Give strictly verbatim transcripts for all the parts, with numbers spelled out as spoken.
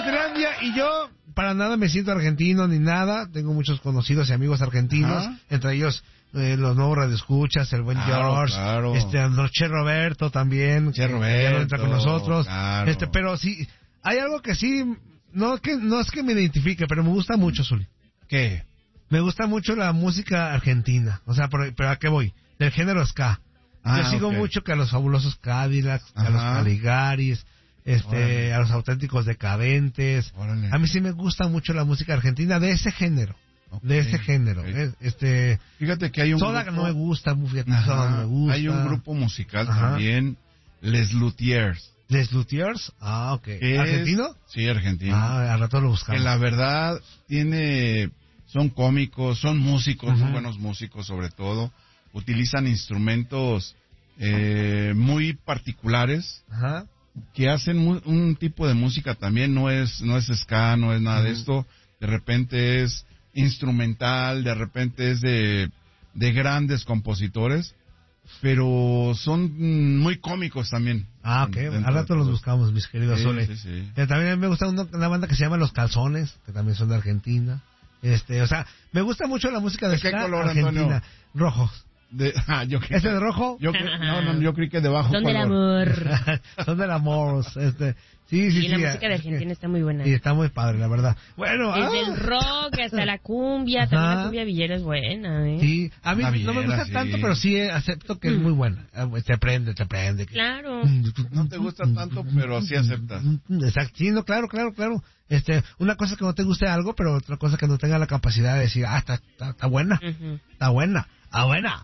Argentilandia, y yo para nada me siento argentino ni nada. Tengo muchos conocidos y amigos argentinos, ¿ah? Entre ellos eh, los nuevos radioescuchas, el buen claro, George, claro. este Che Roberto también, Che que Roberto, ya no entra con nosotros. Claro. Este, pero sí, hay algo que sí, no que no es que me identifique, pero me gusta mucho, Zuli. ¿Qué? Me gusta mucho la música argentina. O sea, pero, pero ¿a qué voy? Del género ska. Ah, Yo sigo okay. mucho que a los fabulosos Cadillacs, Ajá. a los Caligaris, este, Órale. A los auténticos decadentes. Órale. A mí sí me gusta mucho la música argentina de ese género. Okay. De ese género. Okay. Este, fíjate que hay un Soda grupo... no me gusta, fíjate, Soda no me gusta. Hay un grupo musical Ajá. también, Les Luthiers. ¿Les Luthiers? Ah, ok. Es... ¿Argentino? Sí, argentino. Ah, al rato lo buscamos. Que la verdad tiene... Son cómicos, son músicos, uh-huh. Muy buenos músicos sobre todo. Utilizan instrumentos eh, muy particulares. Ajá. Que hacen mu- un tipo de música también, no es no es ska, no es nada uh-huh. de esto. De repente es instrumental, de repente es de, de grandes compositores. Pero son muy cómicos también. Ah, ok. Al rato los buscamos, mis queridos sí, Sole. Sí, sí. Eh, también me gusta una, una banda que se llama Los Calzones, que también son de Argentina. Este, o sea, me gusta mucho la música de, ¿De qué ska color, argentina. Antonio? Rojo. De, ah, yo creí, ¿Ese de rojo? Yo creí, no, no, yo creí que de bajo Son color. del amor. Son del amor. Este, sí, sí, y sí. la sí, música de Argentina está muy buena. Y está muy padre, la verdad. Bueno, desde ah. el rock hasta la cumbia, Ajá. también la cumbia villera es buena, ¿eh? Sí, a mí Villera, no me gusta sí. tanto, pero sí acepto que es muy buena. Te aprende, te aprende. Claro. No te gusta tanto, pero sí aceptas. Exacto, sí, no, claro, claro, claro. Este, una cosa es que no te guste algo, pero otra cosa que no tenga la capacidad de decir, ah, está, está, está buena, Uh-huh. está buena, está buena.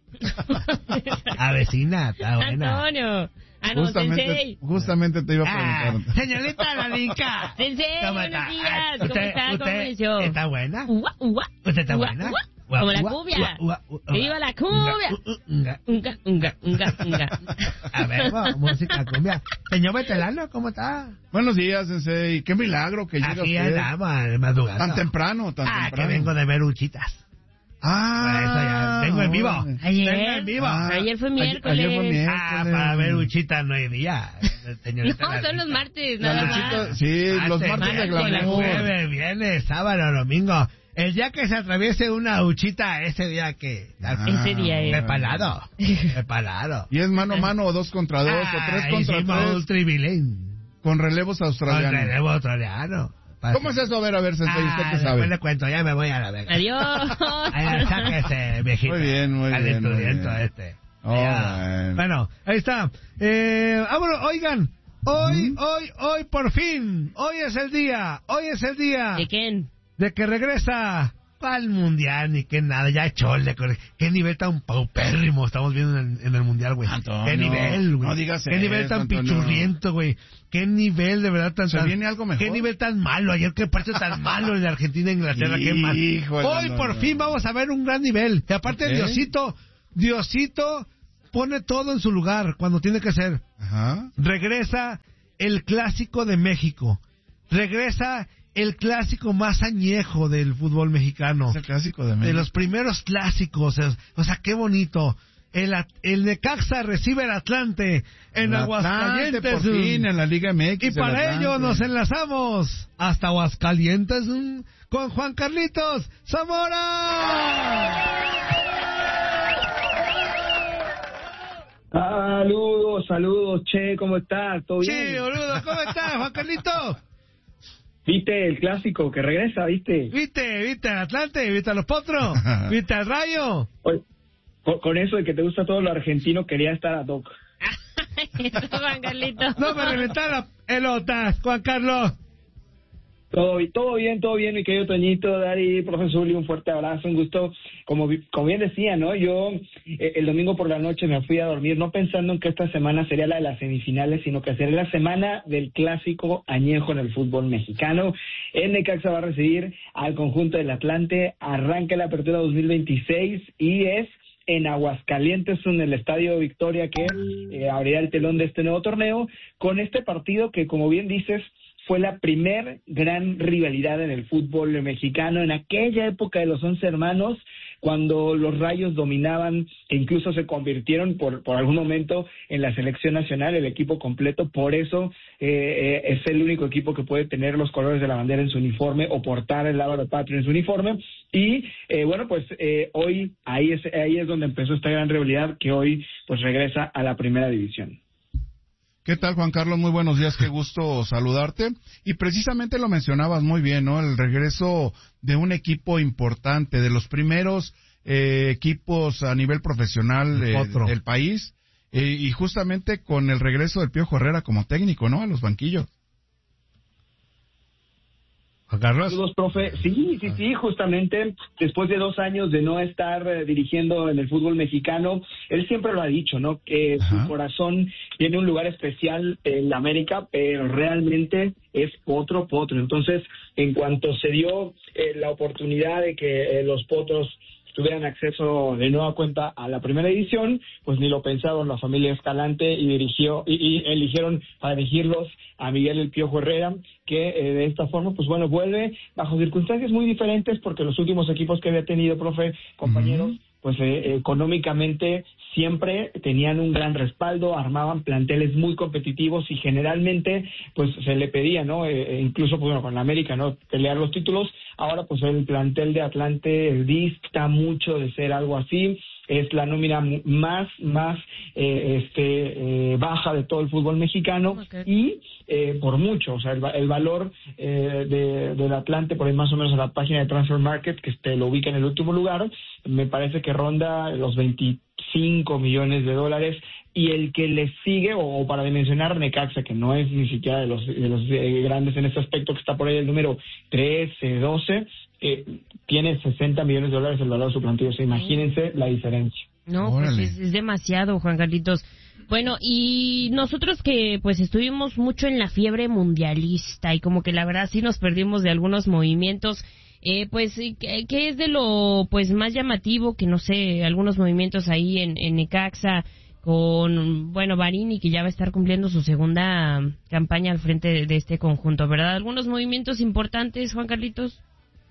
A vecina, está buena. Antonio. Ah, no, justamente, Sensei. justamente te iba a Ah, preguntar. señorita Lalinka. Sensei, ¿Cómo buenos está? días. ¿Cómo ¿Usted, está? ¿Cómo usted amaneció? está buena? Ua, ua, ¿Usted está ua, buena? ua. Ua, Como la ua, cumbia. ua, ua, ua, ua. ¡Viva la cumbia! Unga, unga. Unga, unga, unga, unga. A ver, va, música cumbia. Señor Betelano, ¿cómo está? Buenos días, Sensei. Qué milagro que llega Aquí usted. andamos, madrugando. Tan temprano, tan Ah, temprano. que vengo de ver Uchitas. Ah, Eso ya, vengo en vivo. órale. Ayer. Vengo en vivo. Ah, Ayer fue ayer- miércoles. ayer fue miércoles. Ah, para ver Uchitas no hay día. Señorita No, son Lalinka. los martes, La nada luchita, más. sí, los Martes, martes de martes, glamour. jueves, viernes, sábado, domingo. El día que se atraviese una Uchita, ese día que... Ah, Ese día es. Preparado. Preparado. Y es mano a mano, o dos contra dos, o tres Ah, contra hicimos un tres, tribilín. con relevos Con australianos. relevo australiano. ¿Cómo es eso? A ver, a ver, Sensei, ¿usted Ah, qué después sabe? le cuento, ya me voy a la verga. Adiós. Ahí, sáquese, viejito. Muy bien, muy Al bien, muy estudiante bien. este. Oh, Ya. bueno. Bueno, ahí está. Eh, vámonos, oigan. Hoy, hoy, hoy, por fin. Hoy es el día. Hoy es el día ¿De quién? de que regresa al mundial, ni que nada, ya chole. Qué nivel tan paupérrimo estamos viendo en el, en el mundial, güey. Antonio, Qué nivel, güey. no digas Qué nivel eso, tan Antonio. pichurriento, güey. Qué nivel, de verdad, tan... Se tan- viene algo mejor. Qué nivel tan malo. Ayer qué partido tan malo el de Argentina e Inglaterra, qué mal. Híjole, Hoy no, por no. fin vamos a ver un gran nivel. Y aparte Ok. Diosito, Diosito pone todo en su lugar cuando tiene que ser. Ajá. Regresa el clásico de México. Regresa el clásico más añejo del fútbol mexicano. Es el clásico de México. De los primeros clásicos. O sea, o sea, qué bonito. El, At- el Necaxa recibe al Atlante en El Aguascalientes. Atlante, por fin, en la Liga M X. Y el para Atlante. ello nos enlazamos hasta Aguascalientes mm, con Juan Carlitos Zamora. Saludos, saludos, che, ¿cómo estás? ¿Todo bien? Sí, boludo, ¿cómo estás, Juan Carlitos? ¿Viste el clásico que regresa, viste? ¿Viste? ¿Viste al Atlante? ¿Viste a los Potros? ¿Viste al Rayo? Oye, con, con eso de que te gusta todo lo argentino, quería estar a Doc. Eso, Juan Carlitos. No me reventaron las pelotas, Juan Carlos. Todo, todo bien, todo bien, mi querido Toñito, Dari, profesor Uli, un fuerte abrazo, un gusto. Como, vi- como bien decía, ¿no? Yo eh, el domingo por la noche me fui a dormir, no pensando en que esta semana sería la de las semifinales, sino que sería la semana del clásico añejo en el fútbol mexicano. El Necaxa va a recibir al conjunto del Atlante, arranca la apertura dos mil veintiséis y es en Aguascalientes, en el Estadio Victoria, que eh, abrirá el telón de este nuevo torneo, con este partido que, como bien dices, fue la primer gran rivalidad en el fútbol mexicano. En aquella época de los once hermanos, cuando los Rayos dominaban e incluso se convirtieron por, por algún momento en la selección nacional, el equipo completo. Por eso eh, eh, es el único equipo que puede tener los colores de la bandera en su uniforme o portar el lábaro patrio en su uniforme. Y eh, bueno, pues eh, hoy ahí es, ahí es donde empezó esta gran rivalidad que hoy pues regresa a la primera división. ¿Qué tal, Juan Carlos? Muy buenos días, qué gusto saludarte. Y precisamente lo mencionabas muy bien, ¿no? El regreso de un equipo importante, de los primeros eh, equipos a nivel profesional eh, del país, eh, y justamente con el regreso del Piojo Herrera como técnico, ¿no? A los banquillos. Juan Carlos. Saludos, profe. Sí, sí, sí, justamente después de dos años de no estar eh, dirigiendo en el fútbol mexicano, él siempre lo ha dicho, ¿no? Que Ajá. su corazón tiene un lugar especial en la América, pero realmente es otro potro. Entonces, en cuanto se dio eh, la oportunidad de que eh, los potros tuvieran acceso de nueva cuenta a la primera edición, pues ni lo pensaron la familia Escalante y dirigió y, y eligieron para dirigirlos a Miguel El Piojo Herrera, que eh, de esta forma, pues bueno, vuelve bajo circunstancias muy diferentes, porque los últimos equipos que había tenido, profe, compañeros, uh-huh. pues eh, económicamente siempre tenían un gran respaldo, armaban planteles muy competitivos y generalmente pues se le pedía, ¿no? Eh, incluso pues bueno, con la América, ¿no? Pelear los títulos. Ahora pues el plantel de Atlante el dista mucho de ser algo así. Es la nómina más, más eh, este eh, baja de todo el fútbol mexicano, okay. y eh, por mucho, o sea, el, el valor eh, de, del Atlante, por ahí más o menos a la página de Transfer Market, que este, lo ubica en el último lugar, me parece que ronda los veinticinco millones de dólares, y el que le sigue, o, o para dimensionar, Necaxa, que no es ni siquiera de los, de los eh, grandes en este aspecto, que está por ahí el número trece, doce, Eh, tiene sesenta millones de dólares el valor de su plantilla. O sea, imagínense la diferencia. No, pues es, es demasiado, Juan Carlitos. Bueno, y nosotros que pues estuvimos mucho en la fiebre mundialista y como que la verdad sí nos perdimos de algunos movimientos, eh, pues ¿qué, qué es de lo pues más llamativo? Que no sé, algunos movimientos ahí en, en Necaxa con, bueno, Barini, que ya va a estar cumpliendo su segunda campaña al frente de, de este conjunto, ¿verdad? ¿Algunos movimientos importantes, Juan Carlitos?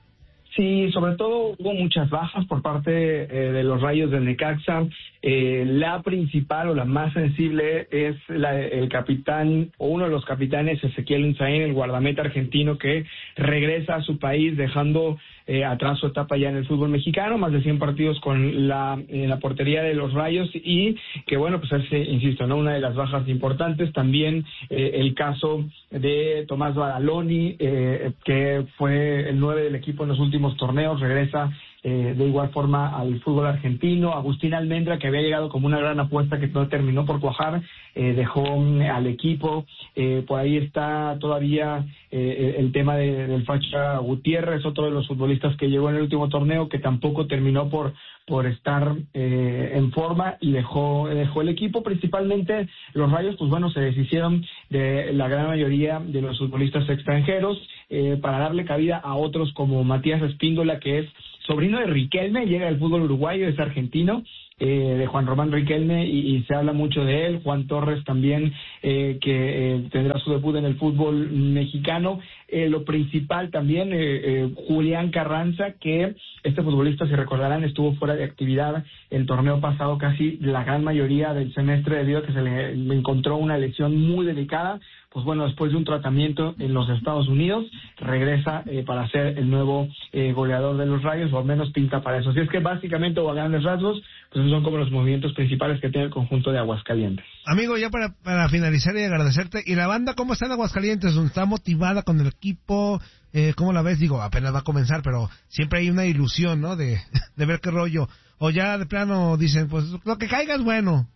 Sí, sobre todo hubo muchas bajas por parte eh, de los Rayos del Necaxa. Eh, la principal o la más sensible es la, el capitán o uno de los capitanes, Ezequiel Unzaín, el guardameta argentino que regresa a su país dejando eh, atrás su etapa ya en el fútbol mexicano, más de cien partidos con la, en la portería de los Rayos, y que bueno, pues es, insisto, ¿no? Una de las bajas importantes. También eh, el caso de Tomás Badaloni, eh, que fue el nueve del equipo en los últimos torneos, regresa eh, de igual forma al fútbol argentino. Agustín Almendra, que había llegado como una gran apuesta que no terminó por cuajar, eh, dejó um, al equipo. Eh, por ahí está todavía eh, el tema de, del Facha Gutiérrez, otro de los futbolistas que llegó en el último torneo, que tampoco terminó por por estar eh, en forma y dejó dejó el equipo. Principalmente los Rayos, pues bueno, se deshicieron de la gran mayoría de los futbolistas extranjeros eh, para darle cabida a otros como Matías Espíndola, que es sobrino de Riquelme, llega del fútbol uruguayo, es argentino, eh, de Juan Román Riquelme, y, y se habla mucho de él. Juan Torres también, eh, que eh, tendrá su debut en el fútbol mexicano. Eh, lo principal también, eh, eh, Julián Carranza, que este futbolista, si recordarán, estuvo fuera de actividad el torneo pasado casi la gran mayoría del semestre debido a que se le, le encontró una lesión muy delicada. Pues bueno, después de un tratamiento en los Estados Unidos, regresa eh, para ser el nuevo eh, goleador de los Rayos, o al menos pinta para eso. Así es que básicamente, o a grandes rasgos, pues esos son como los movimientos principales que tiene el conjunto de Aguascalientes. Amigo, ya para, para finalizar y agradecerte, ¿y la banda cómo está en Aguascalientes? ¿Está motivada con el equipo? Eh, ¿Cómo la ves? Digo, apenas va a comenzar, pero siempre hay una ilusión, ¿no? De, de ver qué rollo. O ya de plano dicen, pues lo que caiga es bueno.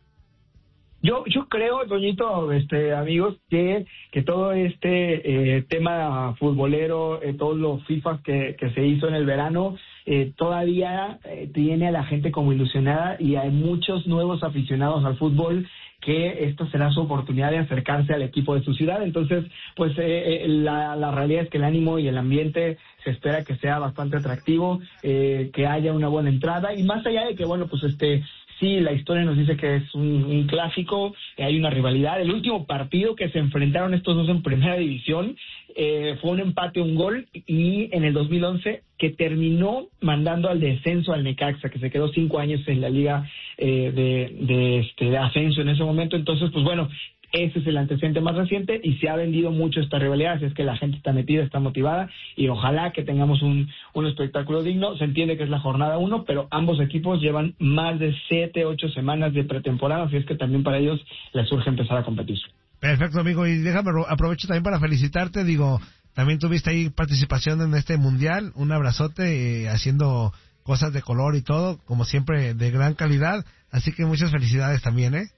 Yo yo creo, Doñito, este, amigos, que que todo este eh, tema futbolero, eh, todos los FIFA que, que se hizo en el verano, eh, todavía eh, tiene a la gente como ilusionada, y hay muchos nuevos aficionados al fútbol que esto será su oportunidad de acercarse al equipo de su ciudad. Entonces, pues eh, eh, la, la realidad es que el ánimo y el ambiente se espera que sea bastante atractivo, eh, que haya una buena entrada, y más allá de que, bueno, pues este... sí, la historia nos dice que es un, un clásico, eh, hay una rivalidad. El último partido que se enfrentaron estos dos en primera división eh, fue un empate, un gol, y en el dos mil once que terminó mandando al descenso al Necaxa, que se quedó cinco años en la liga eh, de, de, este, de ascenso en ese momento. Entonces, pues bueno, ese es el antecedente más reciente y se ha vendido mucho esta rivalidad, así es que la gente está metida, está motivada y ojalá que tengamos un, un espectáculo digno. Se entiende que es la jornada uno, pero ambos equipos llevan más de siete, ocho semanas de pretemporada, así es que también para ellos les urge empezar a competir. Perfecto, amigo, y déjame, aprovecho también para felicitarte, digo, también tuviste ahí participación en este mundial, un abrazote, eh, haciendo cosas de color y todo, como siempre, de gran calidad, así que muchas felicidades también, ¿eh?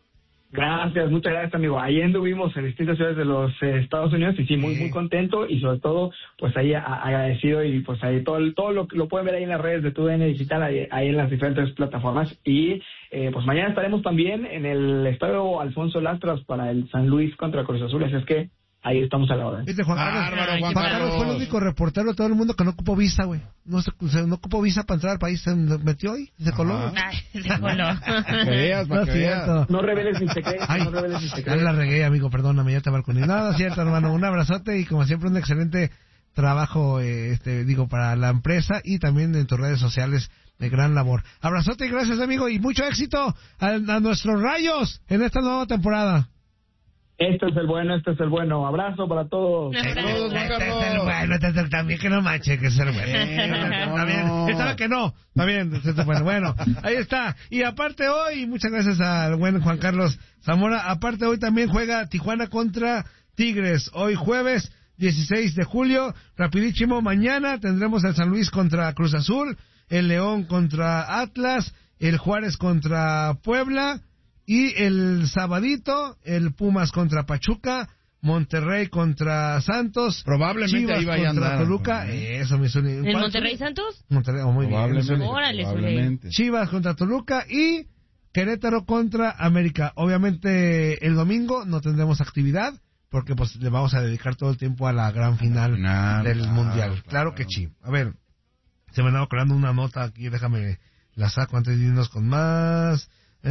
Gracias, muchas gracias, amigo. Ahí anduvimos en distintas ciudades de los eh, Estados Unidos y sí, muy muy contento y sobre todo, pues ahí a, agradecido y pues ahí todo todo lo lo pueden ver ahí en las redes de Tu D N Digital, ahí, ahí en las diferentes plataformas y eh, pues mañana estaremos también en el estadio Alfonso Lastras para el San Luis contra Cruz Azul, así es que ahí estamos a la hora. Viste, Juan Carlos, Bárbaro, Juan Juan Carlos Carlos. fue el único reportero de todo el mundo que no ocupó visa, güey. No se, se- no ocupó visa para entrar al país, se metió y se coló. Ajá. Ay, se coló. Para que veas, No para es que veas. cierto. No reveles mis secretos, Ay, no reveles mis ya secretos. la regué, amigo, perdóname, ya te balconé. No, no es cierto, hermano, un abrazote y como siempre un excelente trabajo, eh, este, digo, para la empresa y también en tus redes sociales de gran labor. Abrazote y gracias, amigo, y mucho éxito a, a nuestros Rayos en esta nueva temporada. Este es el bueno, este es el bueno. Abrazo para todos. Saludos, Juan Este es el Carlos. bueno, este es el también que no manche, que es el bueno. Está bien, estaba que no, está bien, este es el bueno. Bueno, ahí está. Y aparte hoy, muchas gracias al buen Juan Carlos Zamora, aparte hoy también juega Tijuana contra Tigres, hoy jueves dieciséis de julio, rapidísimo, mañana tendremos el San Luis contra Cruz Azul, el León contra Atlas, el Juárez contra Puebla, y el sabadito, el Pumas contra Pachuca, Monterrey contra Santos, Probablemente Chivas ahí vaya a contra andar, Toluca, ¿no? eso me suena. ¿En ¿Cuál Monterrey suena? Santos? Monterrey, oh, muy bien. Probablemente. me suena. Órale, probablemente. Chivas contra Toluca y Querétaro contra América. Obviamente el domingo no tendremos actividad porque pues le vamos a dedicar todo el tiempo a la gran final Final, del claro, mundial. Claro, claro. que sí. A ver, se me andaba colando una nota aquí, déjame la saco antes de irnos con más.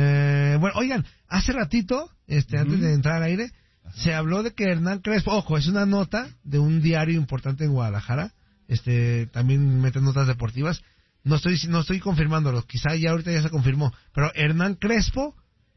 Eh, bueno, oigan, hace ratito, este, Ujú. antes de entrar al aire, se habló de que Hernán Crespo, ojo, es una nota de un diario importante en Guadalajara, este, también meten notas deportivas, no estoy, no estoy confirmándolo, quizá ya ahorita ya se confirmó, pero Hernán Crespo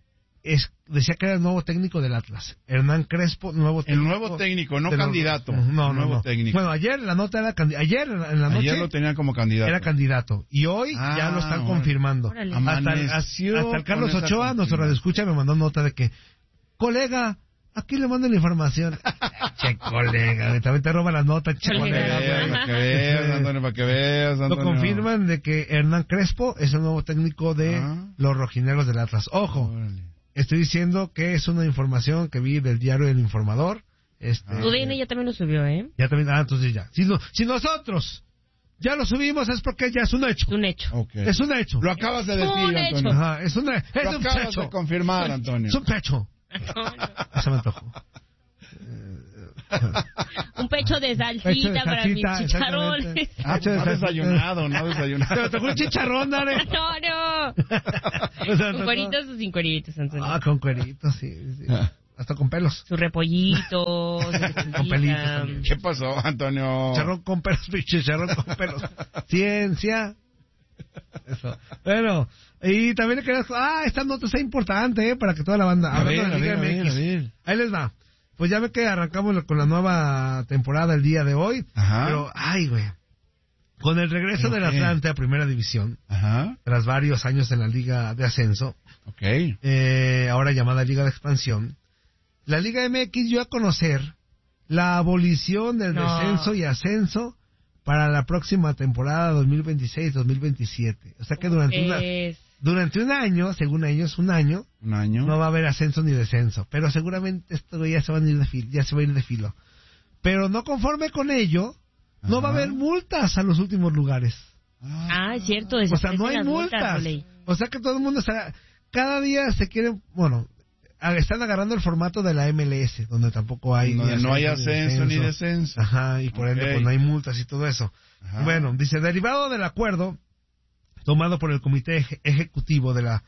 es, decía que era el nuevo técnico del Atlas. Hernán Crespo, nuevo El técnico. nuevo técnico, no de los- candidato. No, no, nuevo no. técnico. Bueno, ayer la nota era, candi- ayer en la noche Ayer lo tenían como candidato. era candidato. Y hoy Ah, ya lo están órale. confirmando. Órale. Hasta, el- Amaneció hasta el Carlos con esa Ochoa, nuestro radioescucha, me mandó nota de que, colega, aquí le mando la información. Che, colega, también te roba la nota, che, Colega. colega. Para que veas, güey. para que veas, Antonio, para que veas, Lo Antonio. confirman de que Hernán Crespo es el nuevo técnico de Ah. los rojineros del Atlas. Ojo, Órale. estoy diciendo que es una información que vi del diario El Informador. Este, Tu D N ya también lo subió, ¿eh? ya también, ah, entonces ya. Si, no- si nosotros ya lo subimos es porque ya es un hecho. Es un hecho. Ok. Es un hecho. Lo acabas de decir, Un hecho. Antonio. Ajá, es, una, es Lo un acabas pecho. de confirmar, Antonio. Es un pecho. Se me antojó. Un pecho de salsita Pecho de para salsita, mis chicharrones. exactamente. Ah, Pecho de no ha salsita. desayunado, no ha Se me desayunado. antojó un chicharrón, dale. No, no. Se me ¿Con antojó. cueritos o sin cueritos, Antonio? Ah, con cueritos, sí, sí. Hasta con pelos. Su repollito, su Con lechuguita. pelitos también. ¿Qué pasó, Antonio? Chicharrón con pelos, chicharrón con pelos. Ciencia. Eso. Bueno, y también le quería... Ah, esta nota está importante, ¿eh? Para que toda la banda... A hablando ver, de a Liga ver, a ver, M X. a ver. Ahí les va. Pues ya ve que arrancamos con la nueva temporada el día de hoy. Ajá. Pero, ay, güey. Con el regreso ¿Pero del qué? Atlante a Primera División, Ajá, tras varios años en la Liga de Ascenso, ok. eh, ahora llamada Liga de Expansión, la Liga M X dio a conocer la abolición del No. descenso y ascenso para la próxima temporada dos mil veintiséis dos mil veintisiete. O sea que durante, una, Es... durante un año, según ellos, un año, Un año. no va a haber ascenso ni descenso. Pero seguramente esto ya se, van a ir de filo, ya se va a ir de filo. Pero no conforme con ello, no va a Ajá. haber multas a los últimos lugares. Ah, es cierto. O sea, no hay desaparecen las multas. Roley. O sea que todo el mundo está... Cada día se quieren... Bueno, a- están agarrando el formato de la M L S, donde tampoco hay... Donde ni no hay ascenso ascenso ni descenso. Ajá, y por ende Ok. pues no hay multas y todo eso. Ajá. Bueno, dice, derivado del acuerdo tomado por el Comité Eje- Ejecutivo de la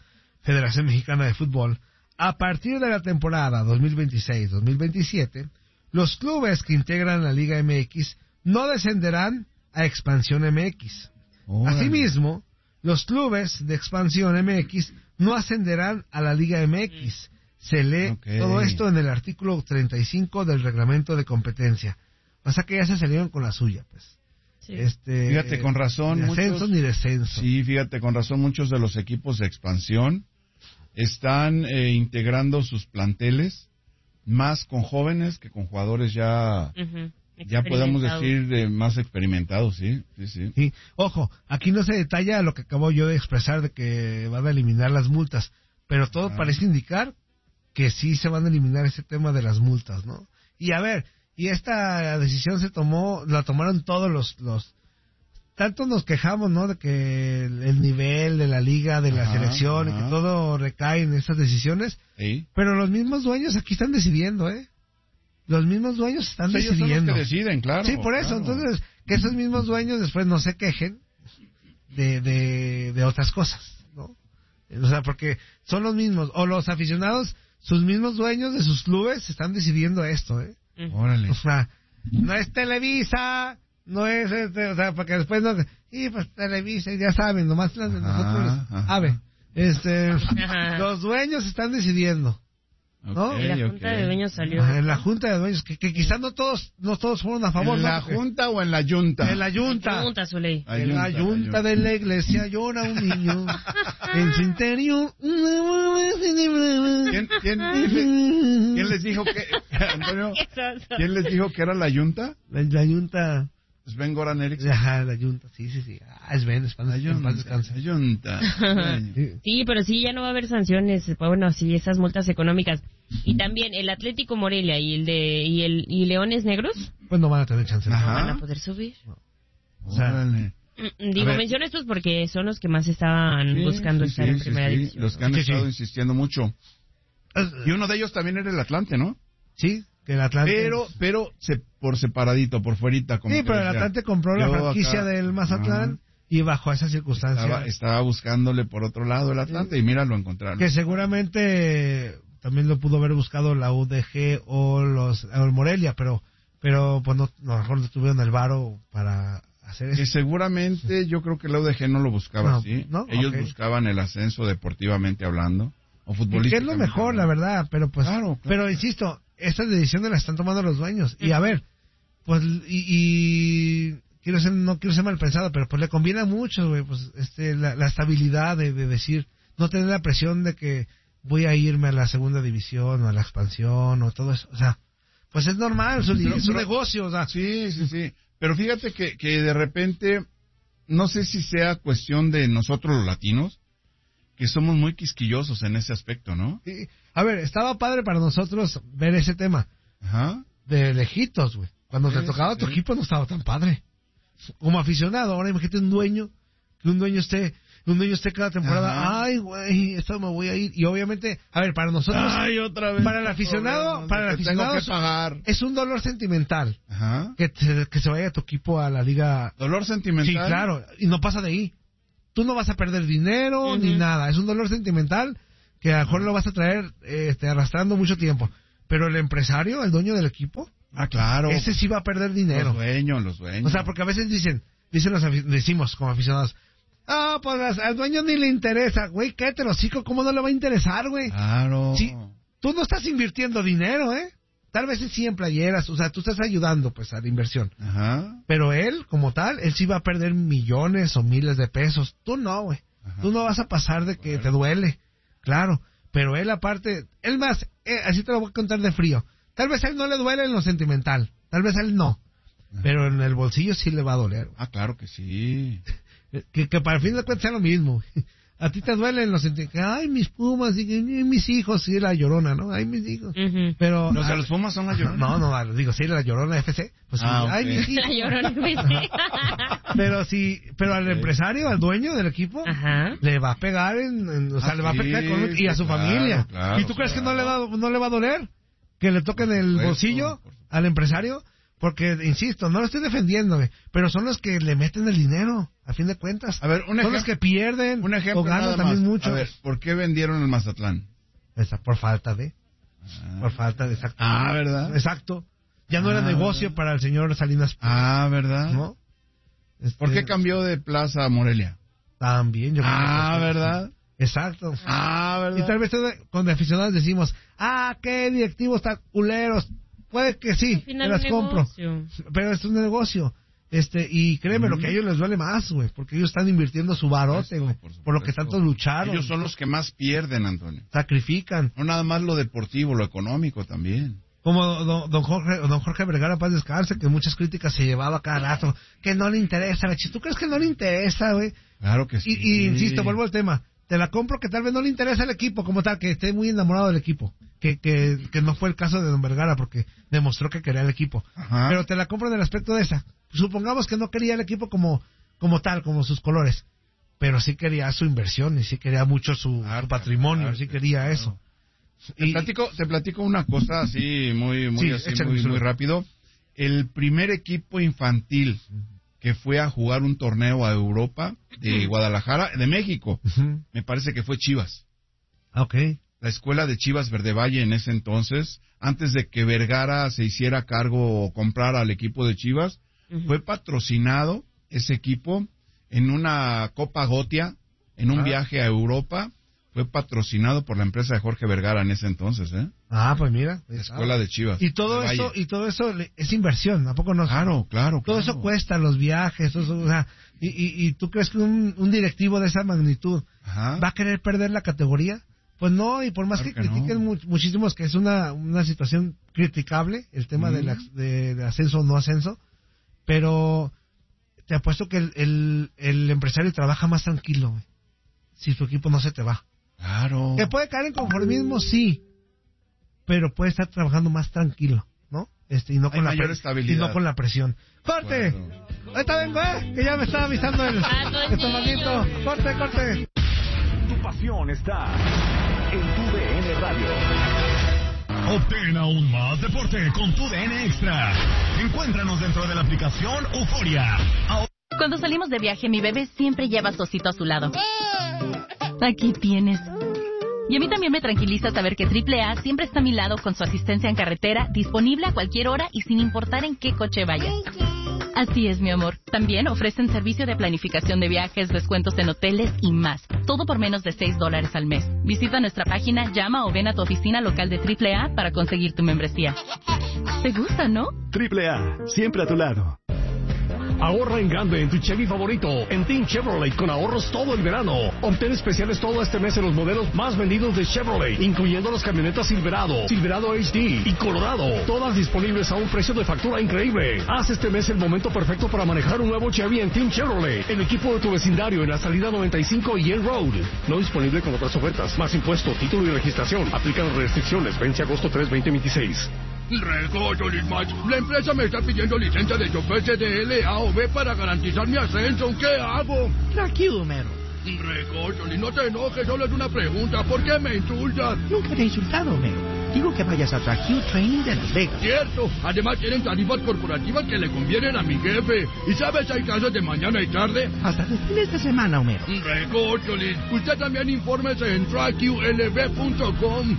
Federación Mexicana de Fútbol, a partir de la temporada dos mil veintiséis dos mil veintisiete, los clubes que integran la Liga M X no descenderán a Expansión M X. Órale. Asimismo, los clubes de Expansión M X no ascenderán a la Liga M X. Se lee Okay. todo esto en el artículo treinta y cinco del reglamento de competencia. O sea que ya se salieron con la suya, pues. Sí. Este, Fíjate, con razón, Ni ascenso muchos- ni descenso. Sí, fíjate, con razón muchos de los equipos de expansión están eh, integrando sus planteles más con jóvenes que con jugadores ya, Ujú. ya podemos Experimentado. decir de más experimentados, sí, sí, sí. Sí. Ojo, aquí no se detalla lo que acabo yo de expresar de que van a eliminar las multas, pero todo Ah. parece indicar que sí se van a eliminar ese tema de las multas, ¿no? Y a ver, y esta decisión se tomó, la tomaron todos los, los, tanto nos quejamos, ¿no? De que el, el nivel de la liga, de la Ajá, selección, y ajá. que todo recae en esas decisiones, Sí. pero los mismos dueños aquí están decidiendo, ¿eh? Los mismos dueños están Ellos son los decidiendo. que deciden, claro. Sí, por eso. claro. Entonces, que esos mismos dueños después no se quejen de, de, de otras cosas, ¿no? O sea, porque son los mismos, o los aficionados, sus mismos dueños de sus clubes están decidiendo esto, ¿eh? Ujú. Órale. O sea, no es Televisa, no es, este, o sea, porque después no, y pues Televisa, ya saben, nomás las de Ajá, nosotros, ajá. a ver, este, Ajá. los dueños están decidiendo. ¿no? Ok, Y la ok. junta de dueños salió. En la junta de dueños, que, que quizás no todos, no todos fueron a favor, ¿En ¿no? la Porque- junta o en la yunta? En la yunta. Junta, su ley. Ah, En la yunta, yunta la de la iglesia llora un niño. En su interior. ¿Quién, quién, quién le- quién les dijo que, Antonio, quién les dijo que era la yunta? La, la yunta. Sven Goran Eriksson. Ajá, la yunta, sí, sí, sí. Ah, es Ben, es La en paz yunta. descanse. La yunta. Sí. Sí, pero sí, ya no va a haber sanciones, bueno, sí, esas multas económicas. Y también el Atlético Morelia y el de y el y Leones Negros Pues no van a tener chance. Ajá. no van a poder subir. O sea, Órale. Mm, Digo, ver. menciono estos porque son los que más estaban Sí, buscando sí, estar sí, en sí, primera sí, división. Los que han Sí, estado sí. insistiendo mucho. Y uno de ellos también era el Atlante, ¿no? Sí, que el Atlante. Pero, pero se, por separadito, por fuerita. Como Sí, que pero el decía. Atlante compró la Yo franquicia acá- del Mazatlán y bajo esa circunstancia. Estaba, estaba buscándole por otro lado el Atlante y mira, lo encontraron. Que seguramente también lo pudo haber buscado la U D G o los o el Morelia, pero pero pues no, no, a lo mejor no tuvieron el varo para hacer Que eso. seguramente yo creo que la U D G no lo buscaba No, así. ¿no? Ellos Ok. buscaban el ascenso deportivamente hablando o Que futbolísticamente. es lo mejor, la hablando. verdad, pero pues Claro, claro. pero insisto, estas decisiones las están tomando los dueños. Y a ver, pues y, y quiero ser no quiero ser mal pensado, pero pues le conviene a muchos, güey, pues este la, la estabilidad de, de decir, no tener la presión de que voy a irme a la segunda división o a la expansión o todo eso, o sea, pues es normal, su, Pero- su pero- negocio, o sea, Sí, sí, sí. Pero fíjate que, que de repente, no sé si sea cuestión de nosotros los latinos, que somos muy quisquillosos en ese aspecto, ¿no? sí. A ver, estaba padre para nosotros ver ese tema Ajá. de lejitos, güey. Cuando Sí, te tocaba sí, tu sí. equipo no estaba tan padre. Como aficionado, ahora imagínate un dueño, que un dueño esté, un dueño esté cada temporada, Ajá. ay, güey, esto me voy a ir. Y obviamente, a ver, para nosotros, Ay, otra vez. para el aficionado, Problemas para el de que aficionado tengo es- que pagar. es un dolor sentimental Ajá. que, te- que se vaya tu equipo a la liga. Dolor sentimental. Sí, claro, y no pasa de ahí. Tú no vas a perder dinero ni Ujú. nada. Es un dolor sentimental que a lo mejor lo vas a traer este, arrastrando mucho tiempo. Pero el empresario, el dueño del equipo, Ah, claro. ese sí va a perder dinero. Los dueños, los dueños. O sea, porque a veces dicen, dicen los afi- decimos como aficionados, ah, pues al dueño ni le interesa, güey, cállate los hocico, ¿cómo no le va a interesar, güey? Claro. Sí, tú no estás invirtiendo dinero, ¿eh? Tal vez sí en playeras, o sea, tú estás ayudando, pues, a la inversión. Ajá. Pero él, como tal, él sí va a perder millones o miles de pesos. Tú no, güey. Ajá. Tú no vas a pasar de que te duele, claro. Pero él aparte, él más, eh, así te lo voy a contar de frío. Tal vez a él no le duele en lo sentimental, tal vez a él no. Pero en el bolsillo sí le va a doler, güey. Ah, claro que sí. Que, que para el fin de cuentas sea lo mismo. A ti te duelen los sentimientos. Ay, mis pumas, y, y mis hijos, sí, la llorona, ¿no? Ay, mis hijos. Ujú. Pero. Los de ah, los Pumas son la llorona. No, no, digo, sí, la llorona F C. Pues sí, Ah, ay, ok. mis hijos. La llorona, ¿viste? Pero sí, pero al empresario, al dueño del equipo, Ajá. le va a pegar en, en- o sea, Ah, le va a sí, afectar económic- y a su claro, familia. claro, ¿Y tú crees que no le, claro. da, no le va a doler? Que le toquen el supuesto, bolsillo por supuesto. al empresario, porque, insisto, no lo estoy defendiendo, güey, pero son los que le meten el dinero. a fin de cuentas. A ver, un Son ejemplo, los que pierden un ejemplo o ganan nada también más. mucho. A ver, ¿por qué vendieron el Mazatlán? Esa, por falta de... Ah, Por falta de... Exacto. Ah, ¿verdad? Exacto. Ya no Ah, era negocio ¿verdad? para el señor Salinas. Ah, ¿verdad? ¿No? Este, ¿Por qué cambió de plaza a Morelia? También. Yo creo Ah, que- ¿verdad? Exacto. Ah, ¿verdad? Y tal vez con aficionados decimos, ah, qué directivos tan culeros. Puede que sí, Al te final las un compro. negocio. Pero es un negocio. Este, y créeme, Mm. lo que a ellos les duele más, güey, porque ellos están invirtiendo su barote, güey, por, supuesto. lo que tanto lucharon. Ellos son los que más pierden, Antonio. Sacrifican. No nada más lo deportivo, lo económico también. Como don, don Jorge don Jorge Vergara, paz descanse, que muchas críticas se llevaba cada rato, que no le interesa la chis. ¿Tú crees que no le interesa, güey? Claro que sí. Y, y insisto, vuelvo al tema. Te la compro que tal vez no le interesa el equipo como tal, que esté muy enamorado del equipo. Que, que, que no fue el caso de don Vergara porque demostró que quería el equipo. Ajá. Pero te la compro en el aspecto de esa. Supongamos que no quería el equipo como, como tal, como sus colores. Pero sí quería su inversión y sí quería mucho su, Claro, su patrimonio, claro, sí quería claro. eso. Te Y- platico, te platico una cosa así muy, muy, Sí, así, échale, muy, échale. muy rápido. El primer equipo infantil que fue a jugar un torneo a Europa de Guadalajara, de México, Ujú. me parece que fue Chivas. Ah, ok. La escuela de Chivas Verde Valle en ese entonces, antes de que Vergara se hiciera cargo o comprara al equipo de Chivas, Ujú. fue patrocinado ese equipo en una Copa Gotia, en un Ah. viaje a Europa, fue patrocinado por la empresa de Jorge Vergara en ese entonces, ¿eh? Ah, pues mira. La escuela de Chivas. Y todo Verde eso, Valle. y todo eso le- es inversión, ¿a poco no? Claro, claro, Todo claro. eso cuesta, los viajes, todo eso, o sea, y, y, y tú crees que un, un directivo de esa magnitud Ajá. va a querer perder la categoría? Pues no, y por más Claro que, que no. critiquen mu- muchísimos que es una, una situación criticable, el tema Ujú. del ac- de, de ascenso o no ascenso, pero te apuesto que el, el, el empresario trabaja más tranquilo, güey, si su equipo no se te va. Claro. Que puede caer en conformismo, sí, pero puede estar trabajando más tranquilo, ¿no? Este, y no Hay con la mayor pre- estabilidad. y no con la presión. ¡Corte! Claro. Ahorita vengo, ¿eh? Que ya me estaba avisando el Antonio. estomaguito. ¡Corte, corte! Tu pasión está en tu D N Radio. Obtén aún más deporte con tu D N Extra. Encuéntranos dentro de la aplicación Euforia. Ahora Cuando salimos de viaje, mi bebé siempre lleva a su osito a su lado. Aquí tienes. Y a mí también me tranquiliza saber que triple A siempre está a mi lado con su asistencia en carretera, disponible a cualquier hora y sin importar en qué coche vaya. Así es, mi amor. También ofrecen servicio de planificación de viajes, descuentos en hoteles y más. Todo por menos de seis dólares al mes. Visita nuestra página, llama o ven a tu oficina local de triple A para conseguir tu membresía. ¿Te gusta, no? Triple A, siempre a tu lado. Ahorra en grande en tu Chevy favorito, en Team Chevrolet, con ahorros todo el verano. Obtén especiales todo este mes en los modelos más vendidos de Chevrolet, incluyendo las camionetas Silverado, Silverado H D y Colorado, todas disponibles a un precio de factura increíble. Haz este mes el momento perfecto para manejar un nuevo Chevy en Team Chevrolet, el equipo de tu vecindario en la salida noventa y cinco y el Road. No disponible con otras ofertas, más impuesto, título y registración. Aplican restricciones, vence agosto tres, veinte veintiséis. Recocho, Lismach. La empresa me está pidiendo licencia de chofer C D L, A o B para garantizar mi ascenso. ¿Qué hago? Tranquilo, Mero. Recocho, no te enojes, solo es una pregunta. ¿Por qué me insultas? Nunca te he insultado, Mero. Digo que vayas a Track Training de Las Vegas. Cierto. Además tienen tarifas corporativas que le convienen a mi jefe. ¿Y sabes, hay clases de mañana y tarde? Hasta los fines de semana, Homero. Recocho, Liz. Usted también infórmese en track U L B punto com.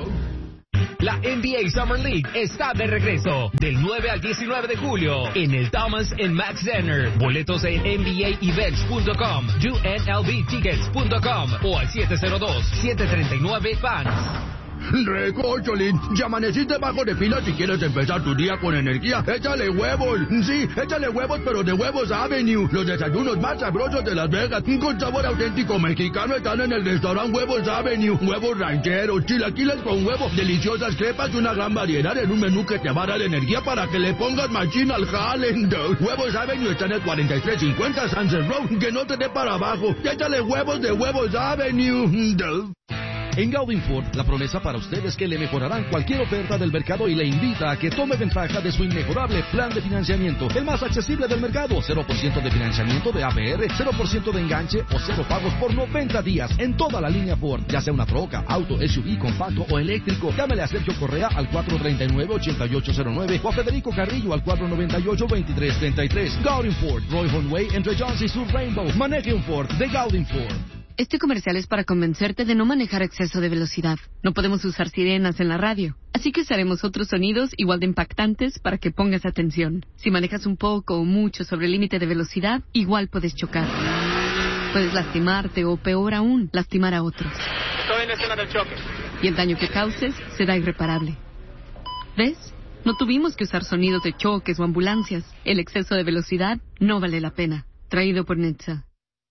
La N B A Summer League está de regreso del nueve al diecinueve de julio en el Thomas and Mack Center. Boletos en N B A events punto com, do N L B tickets punto com o al siete cero dos, siete tres nueve, fans. Recocholín, ya amaneciste bajo de pila si quieres empezar tu día con energía. Échale huevos, sí, échale huevos, pero de Huevos Avenue. Los desayunos más sabrosos de Las Vegas, con sabor auténtico mexicano, están en el restaurante Huevos Avenue. Huevos rancheros, chilaquiles con huevo, deliciosas crepas y una gran variedad en un menú que te va a dar energía para que le pongas machina al jale. Huevos Avenue está en el cuarenta y tres cincuenta Sunset Road, que no te dé para abajo. Échale huevos de Huevos Avenue. En Gaudin Ford, la promesa para usted es que le mejorarán cualquier oferta del mercado y le invita a que tome ventaja de su inmejorable plan de financiamiento, el más accesible del mercado. cero por ciento de financiamiento de A P R, cero por ciento de enganche o cero pagos por noventa días en toda la línea Ford, ya sea una troca, auto, S U V, compacto o eléctrico. Llámele a Sergio Correa al cuatro treinta y nueve, ochenta y ocho cero nueve o a Federico Carrillo al cuatro noventa y ocho, veintitrés treinta y tres. Gaudin Ford, Roy Way entre Jones y Sur Rainbow. Maneje un Ford de Gaudin Ford. Este comercial es para convencerte de no manejar a exceso de velocidad. No podemos usar sirenas en la radio, así que usaremos otros sonidos igual de impactantes para que pongas atención. Si manejas un poco o mucho sobre el límite de velocidad, igual puedes chocar. Puedes lastimarte o, peor aún, lastimar a otros. Estoy en la escena del choque. Y el daño que causes será irreparable. ¿Ves? No tuvimos que usar sonidos de choques o ambulancias. El exceso de velocidad no vale la pena. Traído por Netza.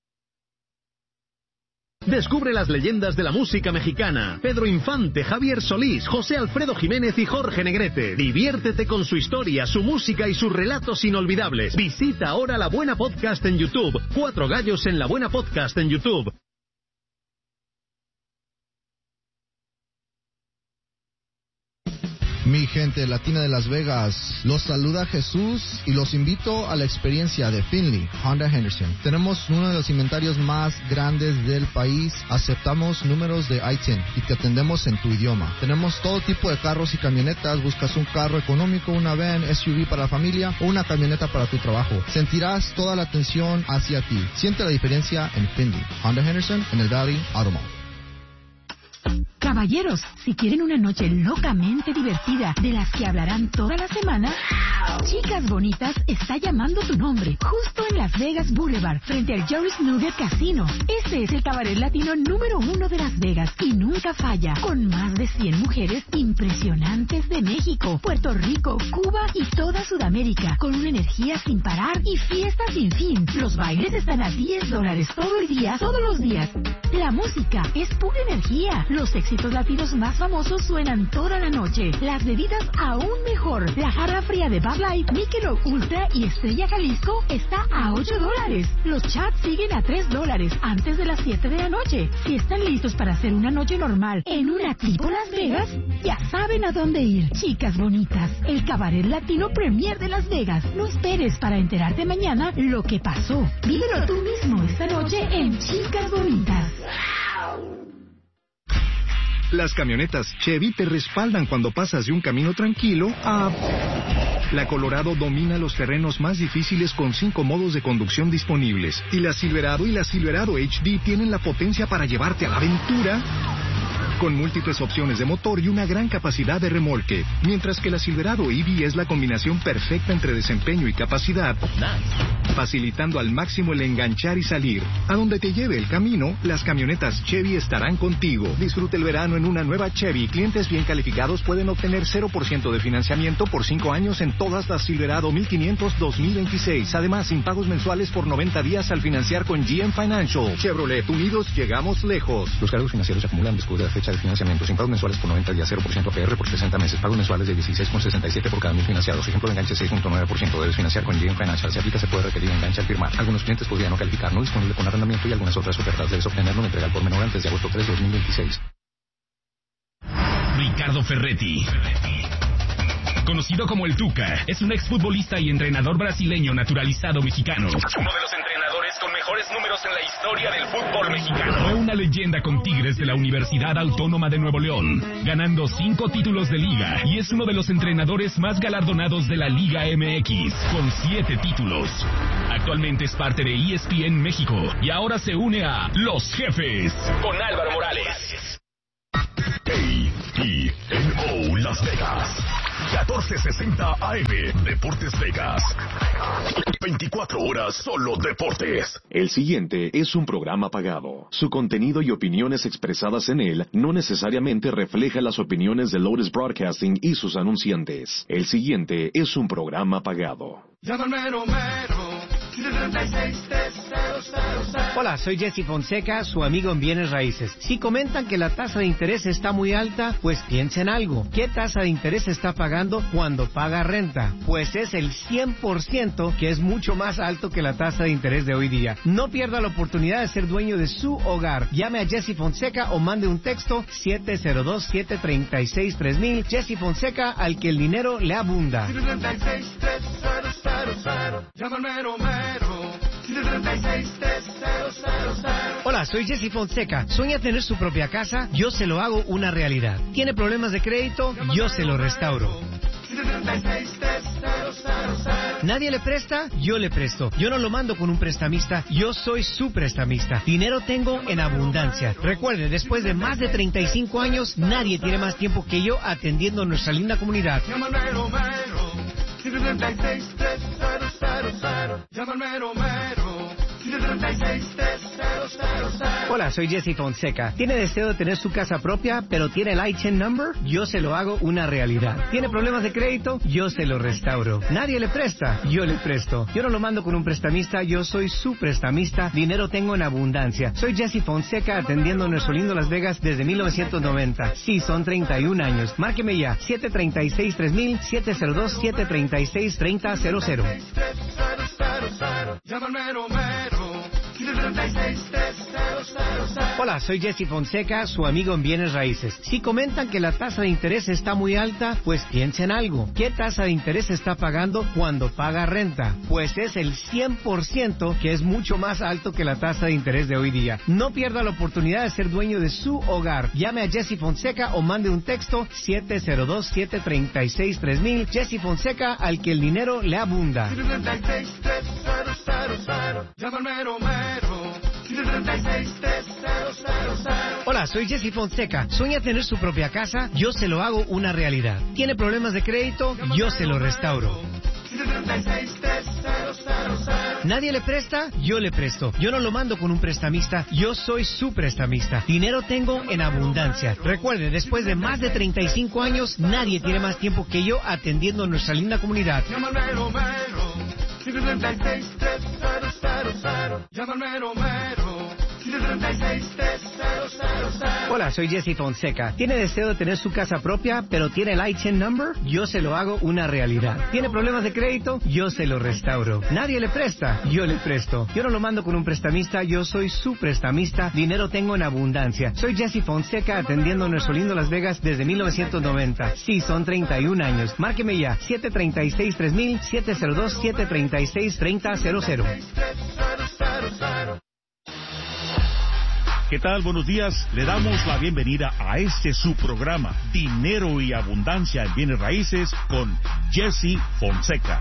Descubre las leyendas de la música mexicana. Pedro Infante, Javier Solís, José Alfredo Jiménez y Jorge Negrete. Diviértete con su historia, su música y sus relatos inolvidables. Visita ahora La Buena Podcast en YouTube. Cuatro gallos en La Buena Podcast en YouTube. Mi gente latina de Las Vegas, los saluda Jesús y los invito a la experiencia de Finley Honda Henderson. Tenemos uno de los inventarios más grandes del país, aceptamos números de I T I N y te atendemos en tu idioma. Tenemos todo tipo de carros y camionetas, buscas un carro económico, una van, S U V para la familia o una camioneta para tu trabajo. Sentirás toda la atención hacia ti. Siente la diferencia en Finley Honda Henderson en el Valley Automall. Caballeros, si quieren una noche locamente divertida, de las que hablarán toda la semana, Chicas Bonitas está llamando tu nombre, justo en Las Vegas Boulevard, frente al Jerry's Nugget Casino. Este es el cabaret latino número uno de Las Vegas y nunca falla, con más de cien mujeres impresionantes de México, Puerto Rico, Cuba y toda Sudamérica, con una energía sin parar y fiesta sin fin. Los bailes están a diez dólares todo el día, todos los días. La música es pura energía. Los éxitos latinos más famosos suenan toda la noche. Las bebidas aún mejor. La jarra fría de Bud Light, Michelob Ultra y Estrella Jalisco está a ocho dólares. Los chats siguen a tres dólares antes de las siete de la noche. Si están listos para hacer una noche normal en una tipo Las Vegas, ya saben a dónde ir. Chicas Bonitas, el cabaret latino premier de Las Vegas. No esperes para enterarte mañana lo que pasó. Vívelo tú mismo esta noche en Chicas Bonitas. Las camionetas Chevy te respaldan cuando pasas de un camino tranquilo a... La Colorado domina los terrenos más difíciles con cinco modos de conducción disponibles. Y la Silverado y la Silverado H D tienen la potencia para llevarte a la aventura con múltiples opciones de motor y una gran capacidad de remolque. Mientras que la Silverado E V es la combinación perfecta entre desempeño y capacidad, facilitando al máximo el enganchar y salir. A donde te lleve el camino, las camionetas Chevy estarán contigo. Disfrute el verano en una nueva Chevy. Clientes bien calificados pueden obtener cero por ciento de financiamiento por cinco años en todas las Silverado mil quinientos dos mil veintiséis. Además, sin pagos mensuales por noventa días al financiar con G M Financial. Chevrolet, unidos llegamos lejos. Los cargos financieros se acumulan después de la fecha de financiamiento. Sin pagos mensuales por noventa días, cero por ciento A P R por sesenta meses. Pagos mensuales de dieciséis con sesenta y siete por cada mil financiados. Ejemplo de enganche seis punto nueve por ciento. Debes financiar con G M Financial. Si aplica, se puede requerir enganche al firmar. Algunos clientes podrían no calificar. No disponible con arrendamiento y algunas otras ofertas. Debes obtenerlo en entrega por menor antes de agosto tres de dos mil veintiséis. Ricardo Ferretti, conocido como el Tuca, es un exfutbolista y entrenador brasileño naturalizado mexicano. Uno de los entrenadores con mejores números en la historia del fútbol mexicano. Fue una leyenda con Tigres de la Universidad Autónoma de Nuevo León, ganando cinco títulos de liga, y es uno de los entrenadores más galardonados de la Liga M X, con siete títulos. Actualmente es parte de E S P N México y ahora se une a Los Jefes con Álvaro Morales. A T N O Las Vegas, catorce sesenta A M, Deportes Vegas. veinticuatro horas solo deportes. El siguiente es un programa pagado. Su contenido y opiniones expresadas en él no necesariamente refleja las opiniones de Lotus Broadcasting y sus anunciantes. El siguiente es un programa pagado. Llama al mero mero, Hola, soy Jesse Fonseca, su amigo en Bienes Raíces. Si comentan que la tasa de interés está muy alta, pues piensen algo. ¿Qué tasa de interés está pagando cuando paga renta? Pues es el cien por ciento, que es mucho más alto que la tasa de interés de hoy día. No pierda la oportunidad de ser dueño de su hogar. Llame a Jesse Fonseca o mande un texto siete cero dos, siete tres seis, tres mil. Jesse Fonseca, al que el dinero le abunda. Hola, soy Jesse Fonseca. ¿Sueña tener su propia casa? Yo se lo hago una realidad. ¿Tiene problemas de crédito? Yo se lo restauro. ¿Nadie le presta? Yo le presto. Yo no lo mando con un prestamista, yo soy su prestamista. Dinero tengo en abundancia. Recuerde, después de más de treinta y cinco años, nadie tiene más tiempo que yo atendiendo a nuestra linda comunidad. Hola, soy Jesse Fonseca. ¿Tiene deseo de tener su casa propia, pero tiene el I T I N number? Yo se lo hago una realidad. ¿Tiene problemas de crédito? Yo se lo restauro. ¿Nadie le presta? Yo le presto. Yo no lo mando con un prestamista, yo soy su prestamista. Dinero tengo en abundancia. Soy Jesse Fonseca atendiendo a nuestro lindo Las Vegas desde mil novecientos noventa. Sí, son treinta y un años. Márqueme ya. siete tres seis, tres mil, siete cero dos, siete tres seis, tres cero cero cero. Hola, soy Jesse Fonseca, su amigo en Bienes Raíces. Si comentan que la tasa de interés está muy alta, pues piensen algo. ¿Qué tasa de interés está pagando cuando paga renta? Pues es el cien por ciento, que es mucho más alto que la tasa de interés de hoy día. No pierda la oportunidad de ser dueño de su hogar. Llame a Jesse Fonseca o mande un texto siete cero dos, siete tres seis, tres mil. Jesse Fonseca, al que el dinero le abunda. Hola, soy Jesse Fonseca. ¿Sueña tener su propia casa? Yo se lo hago una realidad. ¿Tiene problemas de crédito? Yo se lo restauro. ¿Nadie le presta? Yo le presto. Yo no lo mando con un prestamista, yo soy su prestamista. Dinero tengo en abundancia. Recuerde, después de más de treinta y cinco años, nadie tiene más tiempo que yo atendiendo a nuestra linda comunidad. Hola, soy Jesse Fonseca. ¿Tiene deseo de tener su casa propia, pero tiene el I T I N number? Yo se lo hago una realidad. ¿Tiene problemas de crédito? Yo se lo restauro. ¿Nadie le presta? Yo le presto. Yo no lo mando con un prestamista, yo soy su prestamista. Dinero tengo en abundancia. Soy Jesse Fonseca atendiendo a nuestro lindo Las Vegas desde mil novecientos noventa. Sí, son treinta y un años. Márqueme ya. siete tres seis, tres mil, siete cero dos, siete tres seis, tres cero cero cero. ¿Qué tal? Buenos días. Le damos la bienvenida a este su programa, Dinero y Abundancia en Bienes Raíces, con Jesse Fonseca.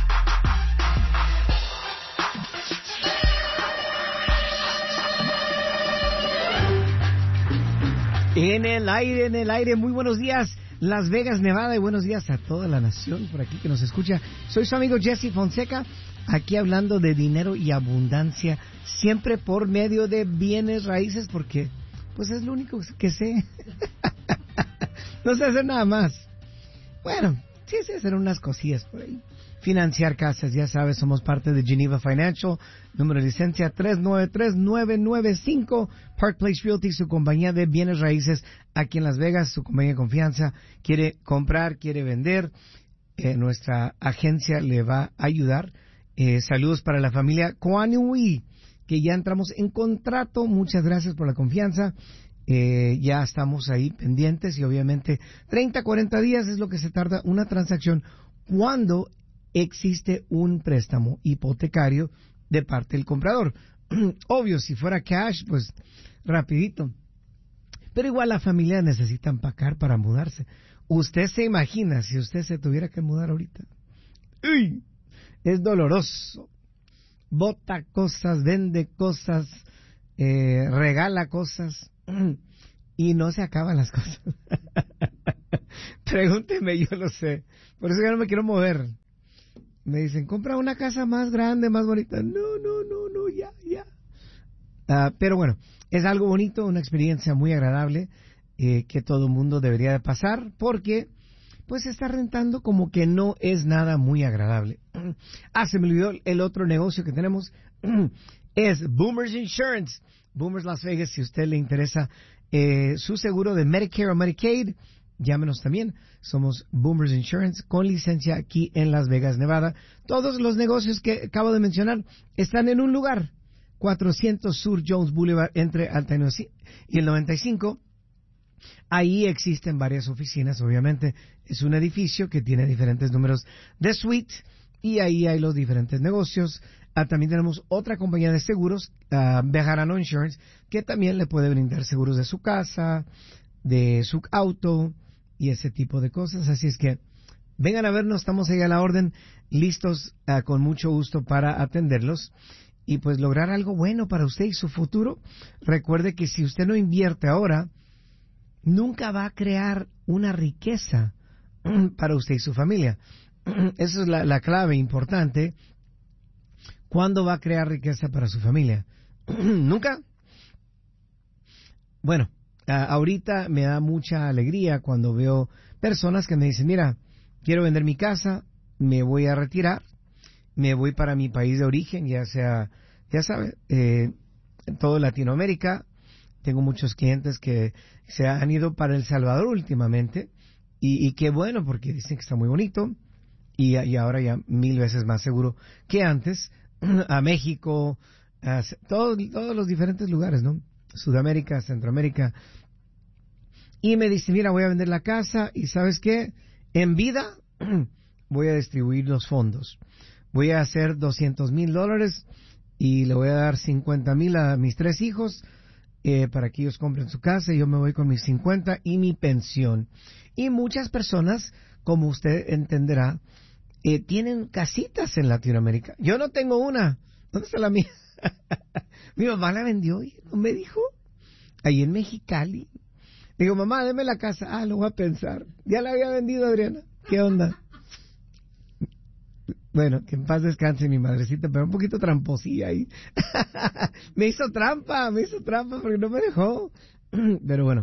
En el aire, en el aire, muy buenos días, Las Vegas, Nevada, y buenos días a toda la nación por aquí que nos escucha. Soy su amigo Jesse Fonseca, aquí hablando de dinero y abundancia, siempre por medio de bienes raíces, porque pues es lo único que sé. No sé hacer nada más. Bueno, sí sé hacer unas cosillas por ahí. Financiar casas, ya sabes, somos parte de Geneva Financial, número de licencia tres nueve tres, nueve nueve cinco, Park Place Realty, su compañía de bienes raíces aquí en Las Vegas, su compañía de confianza. Quiere comprar, quiere vender, eh, nuestra agencia le va a ayudar. Eh, saludos para la familia Coanui, que ya entramos en contrato. Muchas gracias por la confianza. Eh, ya estamos ahí pendientes y obviamente treinta a cuarenta días es lo que se tarda una transacción cuando existe un préstamo hipotecario de parte del comprador. Obvio, si fuera cash, pues rapidito. Pero igual la familia necesita empacar para mudarse. Usted se imagina si usted se tuviera que mudar ahorita. ¡Uy! Es doloroso. Bota cosas, vende cosas, eh, regala cosas y no se acaban las cosas. Pregúnteme, yo lo sé. Por eso ya no me quiero mover. Me dicen, compra una casa más grande, más bonita. No, no, no, no, ya, ya. Uh, pero bueno, es algo bonito, una experiencia muy agradable eh, que todo mundo debería de pasar, porque pues estar rentando como que no es nada muy agradable. Ah, se me olvidó el otro negocio que tenemos. Es Boomers Insurance. Boomers Las Vegas, si a usted le interesa eh, su seguro de Medicare o Medicaid, llámenos también. Somos Boomers Insurance con licencia aquí en Las Vegas, Nevada. Todos los negocios que acabo de mencionar están en un lugar. cuatrocientos Sur Jones Boulevard entre Alta y el noventa y cinco. Ahí existen varias oficinas, obviamente. Es un edificio que tiene diferentes números de suite y ahí hay los diferentes negocios. Ah, también tenemos otra compañía de seguros, uh, Bejarano Insurance, que también le puede brindar seguros de su casa, de su auto y ese tipo de cosas. Así es que vengan a vernos, estamos ahí a la orden, listos uh, con mucho gusto para atenderlos y pues lograr algo bueno para usted y su futuro. Recuerde que si usted no invierte ahora, nunca va a crear una riqueza para usted y su familia. Esa es la, la clave importante. ¿Cuándo va a crear riqueza para su familia? ¿Nunca? Bueno, uh, ahorita me da mucha alegría cuando veo personas que me dicen, mira, quiero vender mi casa, me voy a retirar, me voy para mi país de origen, ya sea, ya sabe, eh, en toda Latinoamérica. Tengo muchos clientes que se han ido para El Salvador últimamente y, y qué bueno porque dicen que está muy bonito y, y ahora ya mil veces más seguro que antes. A México, a todo, todos los diferentes lugares, ¿no? Sudamérica, Centroamérica. Y me dice, mira, voy a vender la casa y ¿sabes qué? En vida voy a distribuir los fondos. Voy a hacer doscientos mil dólares y le voy a dar cincuenta mil a mis tres hijos eh, para que ellos compren su casa y yo me voy con mis cincuenta y mi pensión. Y muchas personas, como usted entenderá, Eh, tienen casitas en Latinoamérica. Yo no tengo una. ¿Dónde está la mía? Mi mamá la vendió y no me dijo. Ahí en Mexicali. Digo, mamá, deme la casa. Ah, lo voy a pensar. Ya la había vendido, Adriana. ¿Qué onda? Bueno, que en paz descanse mi madrecita, pero un poquito tramposilla ahí. Me hizo trampa, me hizo trampa porque no me dejó. Pero bueno,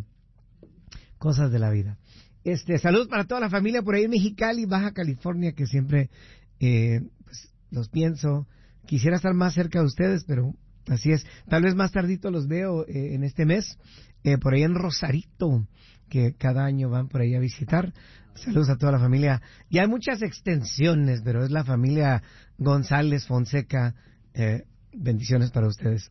cosas de la vida. Este, salud para toda la familia por ahí en Mexicali, Baja California, que siempre eh, pues, los pienso. Quisiera estar más cerca de ustedes, pero así es. Tal vez más tardito los veo eh, en este mes, eh, por ahí en Rosarito, que cada año van por ahí a visitar. Saludos a toda la familia. Y hay muchas extensiones, pero es la familia González Fonseca. Eh, bendiciones para ustedes.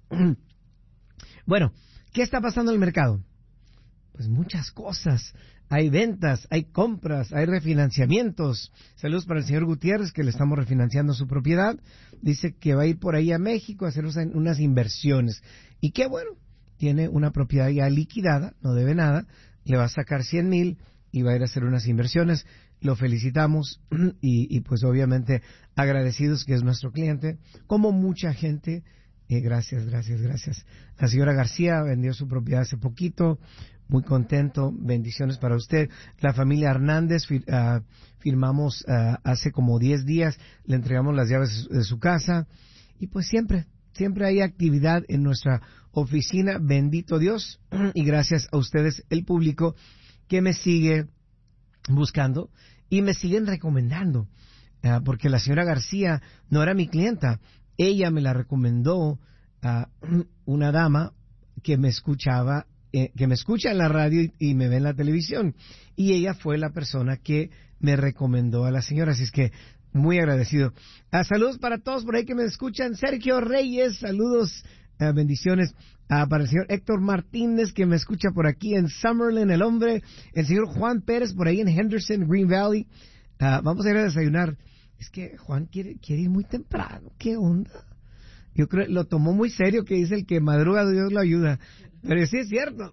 Bueno, ¿qué está pasando en el mercado? Pues muchas cosas. Hay ventas, hay compras, hay refinanciamientos. Saludos para el señor Gutiérrez, que le estamos refinanciando su propiedad. Dice que va a ir por ahí a México a hacer unas inversiones. Y qué bueno, tiene una propiedad ya liquidada, no debe nada. Le va a sacar cien mil y va a ir a hacer unas inversiones. Lo felicitamos y, y pues obviamente agradecidos que es nuestro cliente. Como mucha gente, eh, gracias, gracias, gracias. La señora García vendió su propiedad hace poquito. Muy contento, bendiciones para usted. La familia Hernández fir, uh, firmamos uh, hace como diez días, le entregamos las llaves de su casa y pues siempre, siempre hay actividad en nuestra oficina, bendito Dios, y gracias a ustedes, el público, que me sigue buscando y me siguen recomendando, uh, porque la señora García no era mi clienta, ella me la recomendó a uh, una dama que me escuchaba que me escucha en la radio y, y me ve en la televisión. Y ella fue la persona que me recomendó a la señora. Así es que muy agradecido. Uh, saludos para todos por ahí que me escuchan. Sergio Reyes, saludos, uh, bendiciones. Uh, para el señor Héctor Martínez, que me escucha por aquí en Summerlin, el hombre. El señor Juan Pérez, por ahí en Henderson, Green Valley. Uh, vamos a ir a desayunar. Es que Juan quiere, quiere ir muy temprano. ¿Qué onda? Yo creo lo tomó muy serio, que dice el que madruga Dios lo ayuda. Pero sí es cierto.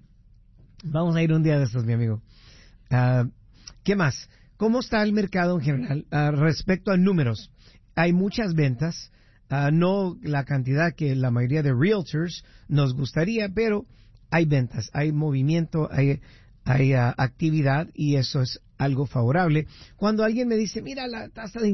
Vamos a ir un día de estos, mi amigo. Uh, ¿Qué más? ¿Cómo está el mercado en general uh, respecto a números? Hay muchas ventas, uh, no la cantidad que la mayoría de realtors nos gustaría, pero hay ventas, hay movimiento, hay, hay uh, actividad y eso es algo favorable. Cuando alguien me dice, mira la tasa de